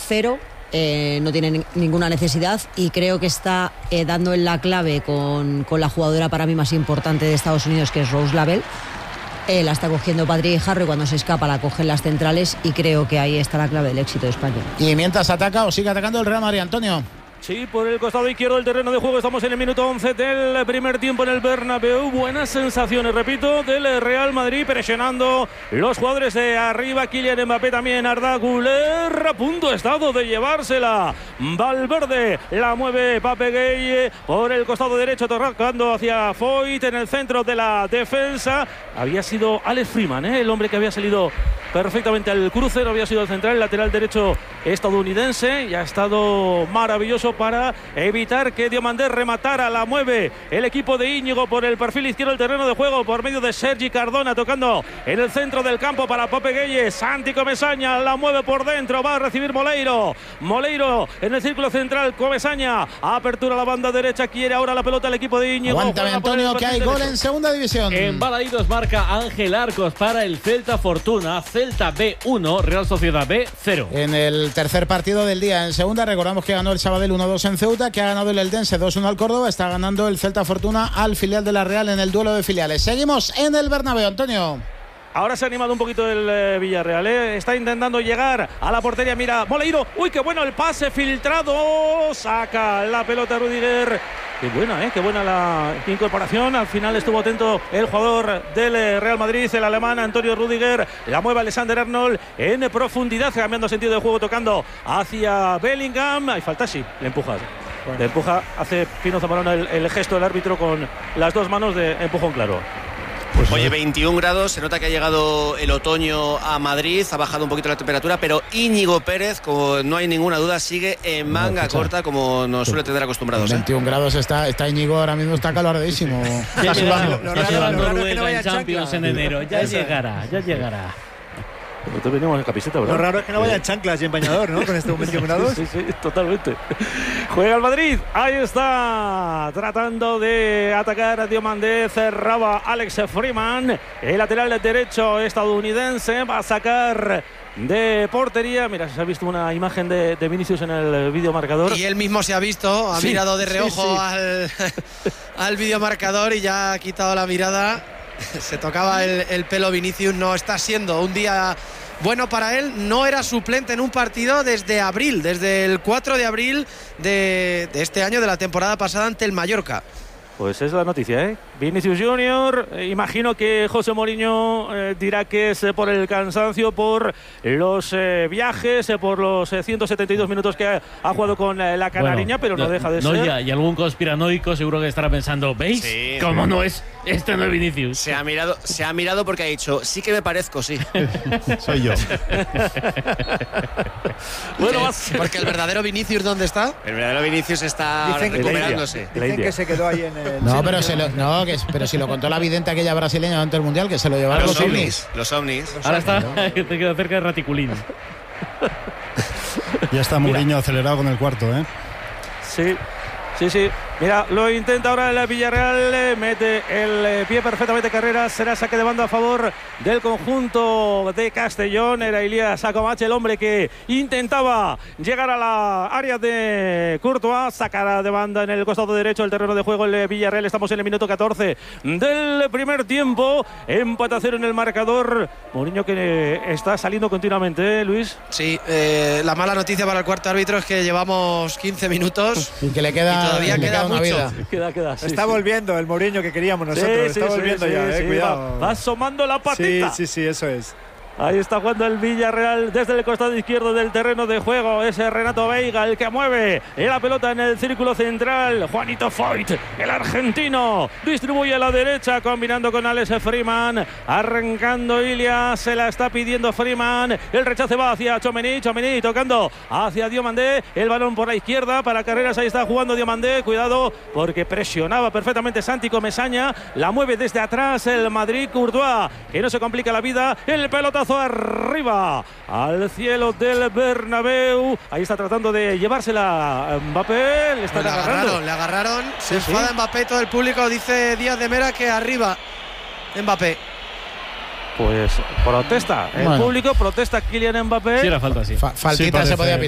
cero. No tiene ninguna necesidad y creo que está dando en la clave con la jugadora para mí más importante de Estados Unidos, que es Rose Lavelle. La está cogiendo Patrick Harrow, cuando se escapa la cogen las centrales y creo que ahí está la clave del éxito de España. Y mientras ataca o sigue atacando el Real Madrid, Antonio. Sí, por el costado izquierdo del terreno de juego estamos en el minuto 11 del primer tiempo en el Bernabéu. Buenas sensaciones, repito, del Real Madrid, presionando los jugadores de arriba. Kylian Mbappé también, Arda Güler a punto estado de llevársela. Valverde la mueve Pape Gueye por el costado derecho, tocando hacia Foyt en el centro de la defensa. Había sido Alex Freeman, el hombre que había salido perfectamente al cruce, no había sido el central, el lateral derecho estadounidense, y ha estado maravilloso para evitar que Diomandé rematara. La mueve el equipo de Íñigo por el perfil izquierdo del terreno de juego por medio de Sergi Cardona, tocando en el centro del campo para Pape Gueye. Santi Comesaña la mueve por dentro, va a recibir Moleiro en el círculo central. Comesaña, apertura a la banda derecha, quiere ahora la pelota el equipo de Íñigo. Aguántame, Antonio, que hay gol en segunda división. En Balaídos marca Ángel Arcos para el Celta Fortuna. Celta B1, Real Sociedad B0. En el tercer partido del día en segunda, recordamos que ganó el Sabadell 1-2 en Ceuta, que ha ganado el Eldense 2-1 al Córdoba, está ganando el Celta Fortuna al filial de la Real en el duelo de filiales. Seguimos en el Bernabéu, Antonio. Ahora se ha animado un poquito el Villarreal, Está intentando llegar a la portería. Mira, Moleiro. Uy, qué bueno el pase filtrado. Saca la pelota Rudiger. Qué buena la incorporación. Al final estuvo atento el jugador del Real Madrid, el alemán Antonio Rudiger. La mueve Alexander Arnold en profundidad, cambiando sentido de juego, tocando hacia Bellingham. Hay falta, sí, le empuja. Le empuja, hace Pino Zamorano el gesto del árbitro con las dos manos de empujón claro. Oye, 21 grados, se nota que ha llegado el otoño a Madrid, ha bajado un poquito la temperatura, pero Íñigo Pérez, como no hay ninguna duda, sigue en manga corta, como nos suele tener acostumbrados. 21 grados está Íñigo, ahora mismo está caloradísimo. Ya llegará Noruega en Champions en enero, ya llegará. Nosotros venimos en camiseta, ¿verdad? Lo raro es que no vayan chanclas y en bañador, ¿no? Con estos 21 grados. Sí, totalmente. Juega el Madrid. Ahí está. Tratando de atacar a Diomandé. Cerraba Alex Freeman. El lateral derecho estadounidense va a sacar de portería. Mira, se ha visto una imagen de Vinicius en el videomarcador. Y él mismo se ha visto, ha mirado de reojo al videomarcador y ya ha quitado la mirada. Se tocaba el pelo Vinicius. No está siendo un día bueno para él. No era suplente en un partido desde el 4 de abril de este año, de la temporada pasada, ante el Mallorca. Pues es la noticia, Vinicius Junior, imagino que José Mourinho dirá que es por el cansancio, por los viajes, por los 172 minutos que ha jugado con la canariña, pero no deja de ser. Y algún conspiranoico seguro que estará pensando, ¿veis? Sí. ¿Cómo no es? Este no es Vinicius. Se ha mirado porque ha dicho, sí que me parezco, sí. Soy yo. Bueno, porque el verdadero Vinicius, ¿dónde está? El verdadero Vinicius está recuperándose. Dicen que se quedó ahí en el... No, pero si lo contó la vidente aquella brasileña durante el Mundial, que se lo llevaron los ovnis. Los ovnis. Ahora está, te queda cerca de Raticulín. Ya está Mourinho acelerado con el cuarto, Sí. Mira, lo intenta ahora el Villarreal, mete el pie perfectamente Carreras, será saque de banda a favor del conjunto de Castellón. Era Ilías Acomache el hombre que intentaba llegar a la área de Courtois, sacará de banda en el costado derecho del terreno de juego el Villarreal. Estamos en el minuto 14 del primer tiempo, empate a 0 en el marcador. Mourinho que está saliendo continuamente, Luis. Sí, la mala noticia para el cuarto árbitro es que llevamos 15 minutos y que le queda, todavía queda una vida. Queda, está volviendo el Mourinho que queríamos nosotros. Está volviendo ya, cuidado. Va asomando la patita. Sí, eso es. Ahí está jugando el Villarreal desde el costado izquierdo del terreno de juego. Es Renato Veiga el que mueve la pelota en el círculo central. Juanito Foyt, el argentino, distribuye a la derecha combinando con Alex Freeman. Arrancando Ilias, se la está pidiendo Freeman. El rechace va hacia Tchouaméni tocando hacia Diomandé. El balón por la izquierda para Carreras. Ahí está jugando Diomandé. Cuidado porque presionaba perfectamente Santi Comesaña. La mueve desde atrás el Madrid. Courtois, que no se complica la vida. El pelotazo arriba al cielo del Bernabéu. Ahí está tratando de llevársela Mbappé. Le agarraron. Se enfada Mbappé. Todo el público dice Díaz de Mera que arriba Mbappé. Pues protesta el público, protesta Kylian Mbappé. Sí, era falta, sí. Faltita se podía pitar.